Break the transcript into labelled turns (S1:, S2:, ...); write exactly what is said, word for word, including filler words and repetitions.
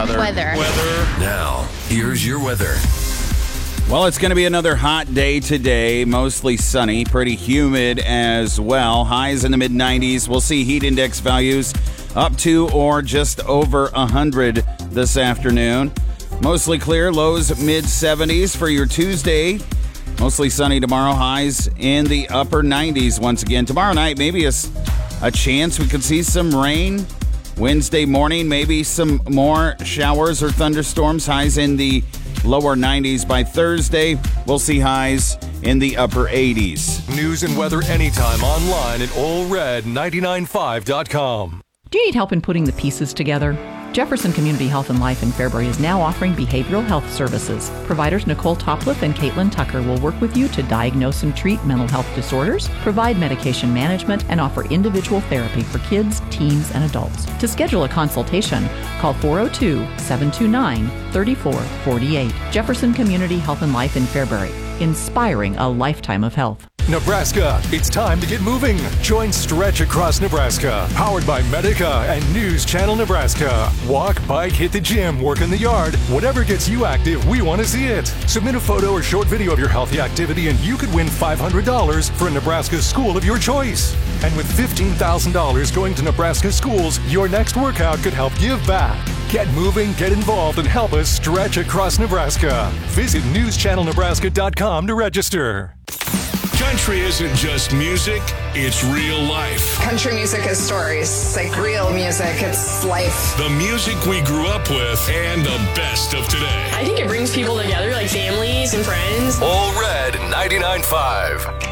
S1: Weather.
S2: Weather.
S3: Now, here's your weather.
S4: Well, it's going to be another hot day today, mostly sunny, pretty humid as well. Highs in the mid nineties. We'll see heat index values up to or just over one hundred this afternoon. Mostly clear, lows mid seventies for your Tuesday. Mostly sunny tomorrow, highs in the upper nineties once again. Tomorrow night, maybe a, a chance we could see some rain. Wednesday morning, maybe some more showers or thunderstorms, highs in the lower nineties. By Thursday, we'll see highs in the upper eighties.
S2: News and weather anytime online at Ole Red nine nine five dot com.
S5: Do you need help in putting the pieces together? Jefferson Community Health and Life in Fairbury is now offering behavioral health services. Providers Nicole Topliff and Caitlin Tucker will work with you to diagnose and treat mental health disorders, provide medication management, and offer individual therapy for kids, teens, and adults. To schedule a consultation, call four oh two, seven two nine, three four four eight. Jefferson Community Health and Life in Fairbury, inspiring a lifetime of health.
S2: Nebraska, it's time to get moving. Join Stretch Across Nebraska, powered by Medica and News Channel Nebraska. Walk, bike, hit the gym, work in the yard. Whatever gets you active, we want to see it. Submit a photo or short video of your healthy activity and you could win five hundred dollars for a Nebraska school of your choice. And with fifteen thousand dollars going to Nebraska schools, your next workout could help give back. Get moving, get involved, and help us stretch across Nebraska. Visit news channel nebraska dot com to register.
S6: Country isn't just music, it's real life.
S7: Country music is stories. It's like real music. It's life.
S6: The music we grew up with and the best of today.
S8: I think it brings people together, like families and friends.
S2: Ole Red ninety-nine point five.